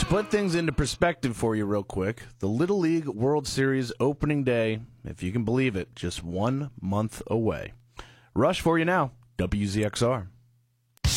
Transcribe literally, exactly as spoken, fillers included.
put things into perspective for you real quick, the Little League World Series opening day, if you can believe it, just one month away. Rush for you now, W Z X R.